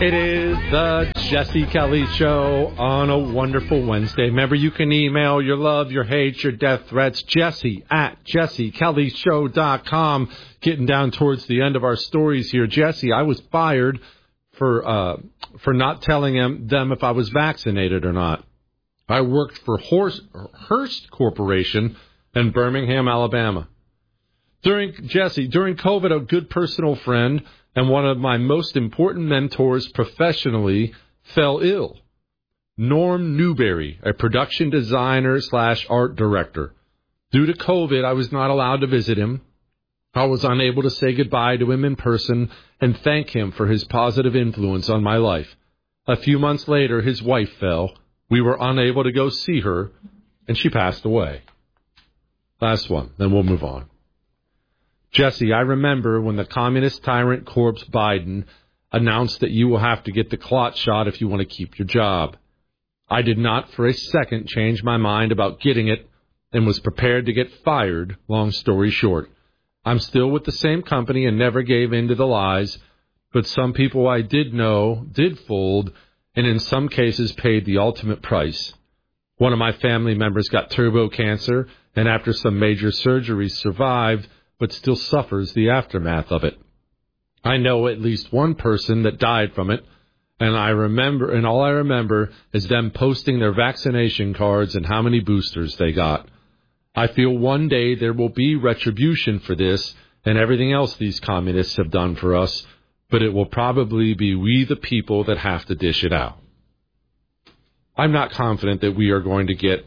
It is the Jesse Kelly Show on a wonderful Wednesday. Remember, you can email your love, your hate, your death threats, Jesse at jessekellyshow.com. Getting down towards the end of our stories here. Jesse, I was fired for not telling them if I was vaccinated or not. I worked for Hearst Corporation in Birmingham, Alabama. During COVID, a good personal friend and one of my most important mentors professionally fell ill. Norm Newberry, a production designer / art director. Due to COVID, I was not allowed to visit him. I was unable to say goodbye to him in person and thank him for his positive influence on my life. A few months later, his wife fell. We were unable to go see her, and she passed away. Last one, then we'll move on. Jesse, I remember when the communist tyrant corpse Biden announced that you will have to get the clot shot if you want to keep your job. I did not for a second change my mind about getting it and was prepared to get fired, long story short. I'm still with the same company and never gave in to the lies, but some people I did know did fold and in some cases paid the ultimate price. One of my family members got turbo cancer and after some major surgeries survived, but still suffers the aftermath of it. I know at least one person that died from it, and all I remember is them posting their vaccination cards and how many boosters they got. I feel one day there will be retribution for this and everything else these communists have done for us, but it will probably be we the people that have to dish it out. I'm not confident that we are going to get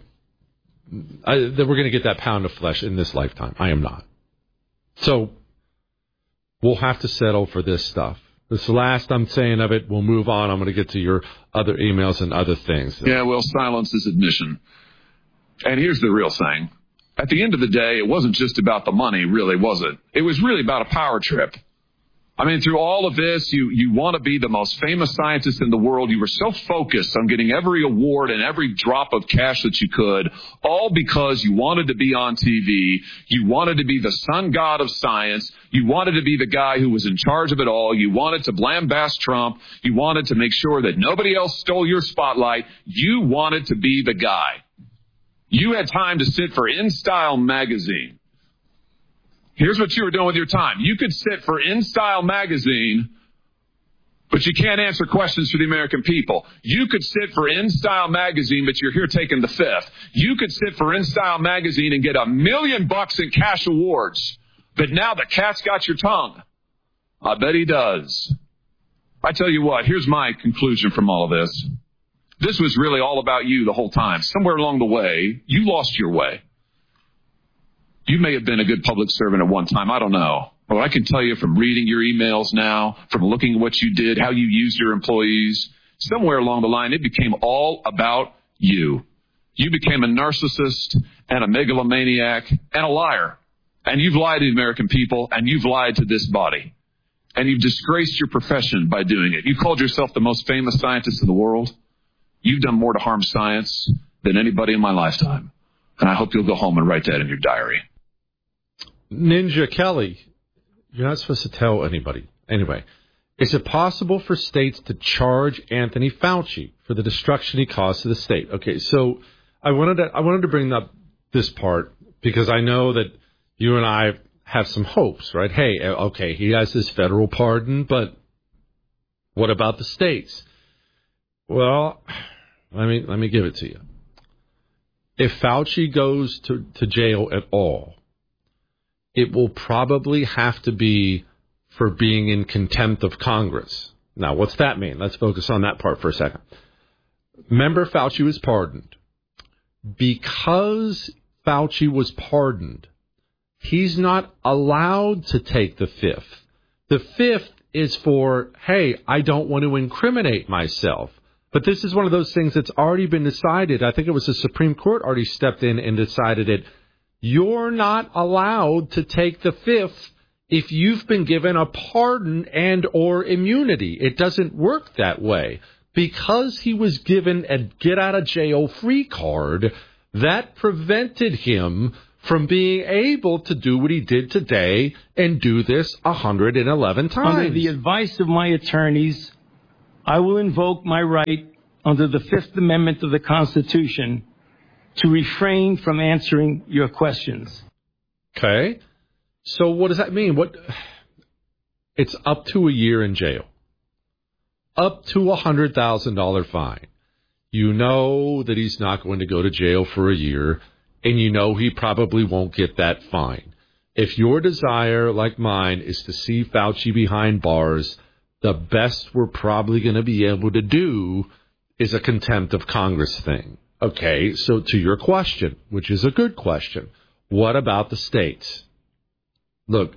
that pound of flesh in this lifetime. I am not. So we'll have to settle for this stuff. This is the last I'm saying of it. We'll move on. I'm going to get to your other emails and other things. Yeah, well, silence is admission. And here's the real thing. At the end of the day, it wasn't just about the money, really, was it? It was really about a power trip. I mean, through all of this, you want to be the most famous scientist in the world. You were so focused on getting every award and every drop of cash that you could, all because you wanted to be on TV. You wanted to be the sun god of science. You wanted to be the guy who was in charge of it all. You wanted to lambaste Trump. You wanted to make sure that nobody else stole your spotlight. You wanted to be the guy. You had time to sit for InStyle magazine. Here's what you were doing with your time. You could sit for InStyle magazine, but you can't answer questions for the American people. You could sit for InStyle magazine, but you're here taking the fifth. You could sit for InStyle magazine and get $1 million in cash awards, but now the cat's got your tongue. I bet he does. I tell you what, here's my conclusion from all of this. This was really all about you the whole time. Somewhere along the way, you lost your way. You may have been a good public servant at one time. I don't know. But I can tell you from reading your emails now, from looking at what you did, how you used your employees, somewhere along the line, it became all about you. You became a narcissist and a megalomaniac and a liar. And you've lied to the American people, and you've lied to this body. And you've disgraced your profession by doing it. You called yourself the most famous scientist in the world. You've done more to harm science than anybody in my lifetime. And I hope you'll go home and write that in your diary. Ninja Kelly, you're not supposed to tell anybody. Anyway, is it possible for states to charge Anthony Fauci for the destruction he caused to the state? Okay, so I wanted to bring up this part because I know that you and I have some hopes, right? Hey, okay, he has his federal pardon, but what about the states? Well, let me give it to you. If Fauci goes to jail at all, it will probably have to be for being in contempt of Congress. Now, what's that mean? Let's focus on that part for a second. Remember, Fauci was pardoned. Because Fauci was pardoned, he's not allowed to take the fifth. The fifth is for, hey, I don't want to incriminate myself. But this is one of those things that's already been decided. I think it was the Supreme Court already stepped in and decided it. You're not allowed to take the fifth if you've been given a pardon and or immunity. It doesn't work that way. Because he was given a get-out-of-jail-free card, that prevented him from being able to do what he did today and do this 111 times. Under the advice of my attorneys, I will invoke my right under the Fifth Amendment of the Constitution to refrain from answering your questions. Okay. So what does that mean? It's up to a year in jail. Up to a $100,000 fine. You know that he's not going to go to jail for a year, and you know he probably won't get that fine. If your desire, like mine, is to see Fauci behind bars, the best we're probably going to be able to do is a contempt of Congress thing. Okay, so to your question, which is a good question, what about the states? Look,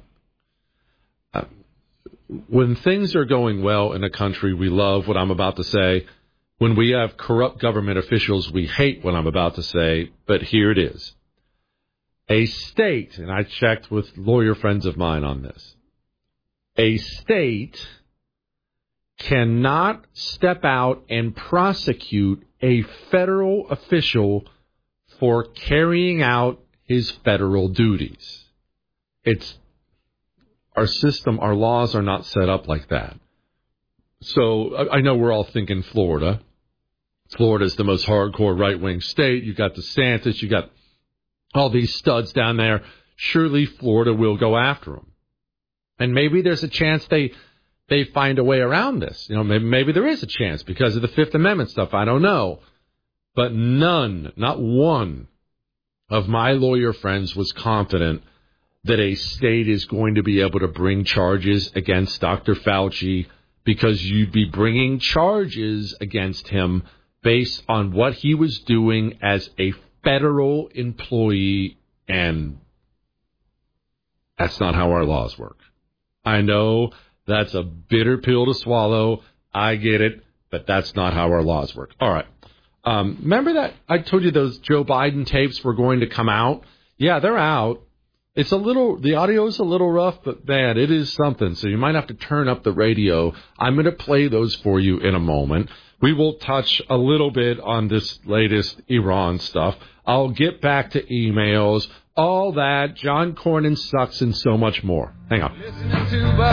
when things are going well in a country, we love what I'm about to say. When we have corrupt government officials, we hate what I'm about to say, but here it is. A state, and I checked with lawyer friends of mine on this, a state cannot step out and prosecute a federal official for carrying out his federal duties. It's our system, our laws are not set up like that. So I know we're all thinking Florida. Florida's the most hardcore right-wing state. You got DeSantis, you got all these studs down there. Surely Florida will go after them. And maybe there's a chance they find a way around this. You know, maybe there is a chance because of the Fifth Amendment stuff. I don't know. But none, not one of my lawyer friends was confident that a state is going to be able to bring charges against Dr. Fauci, because you'd be bringing charges against him based on what he was doing as a federal employee, and that's not how our laws work. I know that's a bitter pill to swallow. I get it, but that's not how our laws work. All right. Remember that I told you those Joe Biden tapes were going to come out? Yeah, they're out. The audio's a little rough, but man, it is something. So you might have to turn up the radio. I'm going to play those for you in a moment. We will touch a little bit on this latest Iran stuff. I'll get back to emails, all that. John Cornyn sucks and so much more. Hang on.